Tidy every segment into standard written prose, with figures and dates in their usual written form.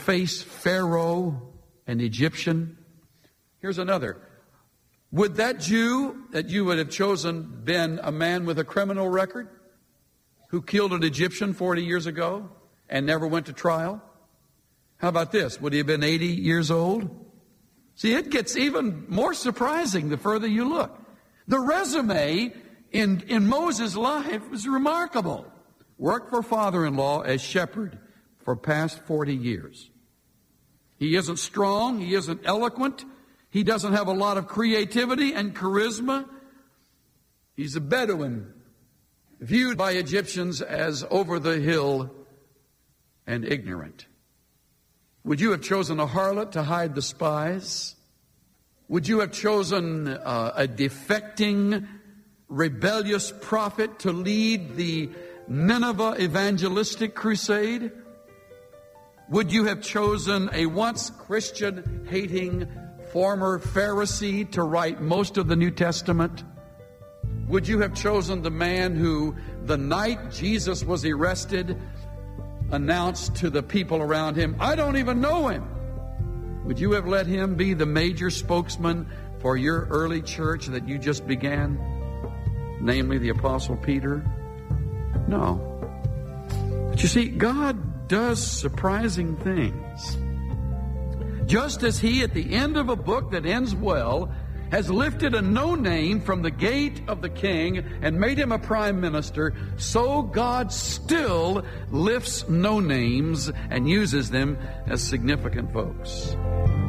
face Pharaoh, an Egyptian. Here's another. Would that Jew that you would have chosen been a man with a criminal record who killed an Egyptian 40 years ago and never went to trial? How about this? Would he have been 80 years old? See, it gets even more surprising the further you look. The resume in Moses' life is remarkable. Worked for father-in-law as shepherd for past 40 years. He isn't strong. He isn't eloquent. He doesn't have a lot of creativity and charisma. He's a Bedouin, viewed by Egyptians as over the hill and ignorant. Would you have chosen a harlot to hide the spies? Would you have chosen a defecting, rebellious prophet to lead the Nineveh evangelistic crusade? Would you have chosen a once Christian-hating former Pharisee to write most of the New Testament? Would you have chosen the man who, the night Jesus was arrested, announced to the people around him, "I don't even know him"? Would you have let him be the major spokesman for your early church that you just began, namely the Apostle Peter? No. But you see, God does surprising things. Just as he, at the end of a book that ends well, has lifted a no-name from the gate of the king and made him a prime minister, so God still lifts no-names and uses them as significant folks.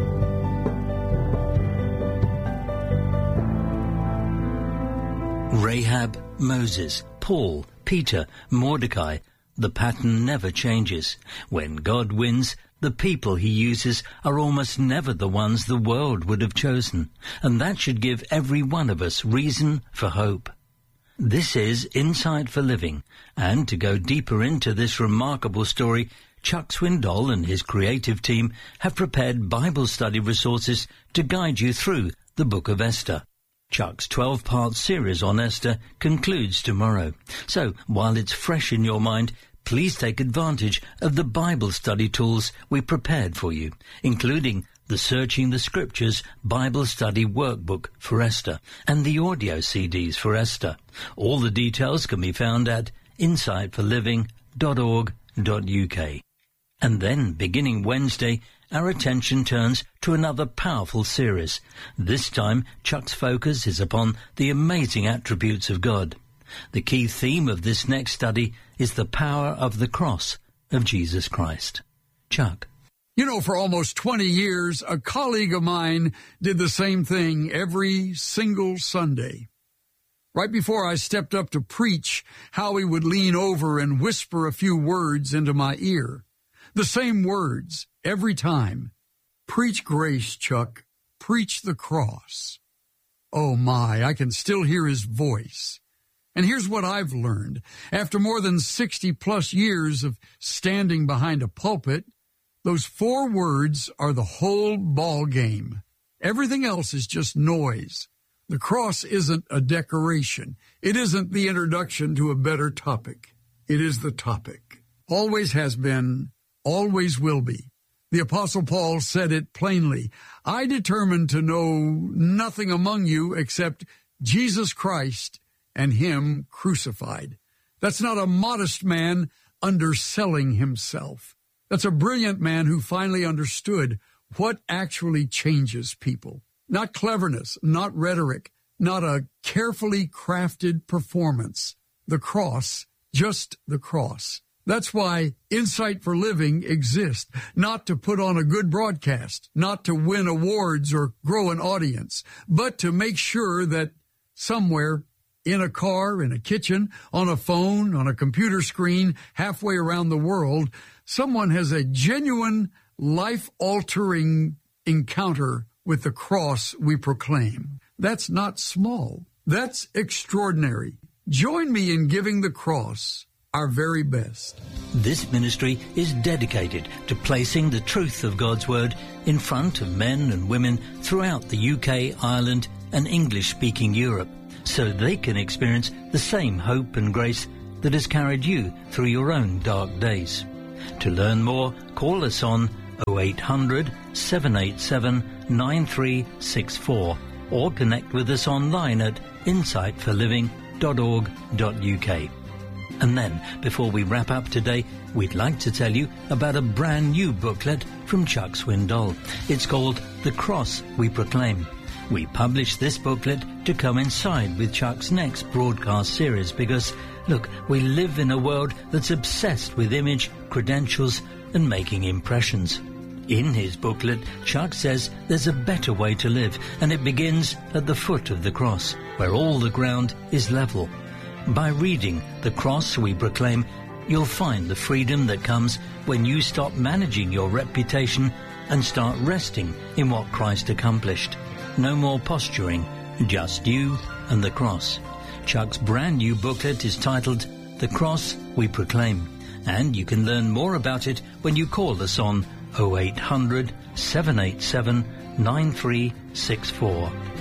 Rahab, Moses, Paul, Peter, Mordecai. The pattern never changes. When God wins, the people he uses are almost never the ones the world would have chosen, and that should give every one of us reason for hope. This is Insight for Living, and to go deeper into this remarkable story, Chuck Swindoll and his creative team have prepared Bible study resources to guide you through the book of Esther. Chuck's 12-part series on Esther concludes tomorrow. So, while it's fresh in your mind, please take advantage of the Bible study tools we prepared for you, including the Searching the Scriptures Bible Study Workbook for Esther and the audio CDs for Esther. All the details can be found at insightforliving.org.uk. And then, beginning Wednesday, our attention turns to another powerful series. This time, Chuck's focus is upon the amazing attributes of God. The key theme of this next study is the power of the cross of Jesus Christ. Chuck. You know, for almost 20 years, a colleague of mine did the same thing every single Sunday. Right before I stepped up to preach, Howie would lean over and whisper a few words into my ear. The same words every time. Preach grace, Chuck. Preach the cross. Oh my, I can still hear his voice. And here's what I've learned. After more than 60-plus years of standing behind a pulpit, those 4 words are the whole ball game. Everything else is just noise. The cross isn't a decoration. It isn't the introduction to a better topic. It is the topic. Always has been, always will be. The Apostle Paul said it plainly. I determined to know nothing among you except Jesus Christ and him crucified. That's not a modest man underselling himself. That's a brilliant man who finally understood what actually changes people. Not cleverness, not rhetoric, not a carefully crafted performance. The cross, just the cross. That's why Insight for Living exists, not to put on a good broadcast, not to win awards or grow an audience, but to make sure that somewhere in a car, in a kitchen, on a phone, on a computer screen, halfway around the world, someone has a genuine, life-altering encounter with the cross we proclaim. That's not small. That's extraordinary. Join me in giving the cross our very best. This ministry is dedicated to placing the truth of God's Word in front of men and women throughout the UK, Ireland, and English-speaking Europe, so they can experience the same hope and grace that has carried you through your own dark days. To learn more, call us on 0800 787 9364 or connect with us online at insightforliving.org.uk. And then, before we wrap up today, we'd like to tell you about a brand new booklet from Chuck Swindoll. It's called The Cross We Proclaim. We published this booklet to coincide with Chuck's next broadcast series because, look, we live in a world that's obsessed with image, credentials, and making impressions. In his booklet, Chuck says there's a better way to live, and it begins at the foot of the cross, where all the ground is level. By reading The Cross We Proclaim, you'll find the freedom that comes when you stop managing your reputation and start resting in what Christ accomplished. No more posturing, just you and the cross. Chuck's brand new booklet is titled The Cross We Proclaim, and you can learn more about it when you call us on 0800 787 9364.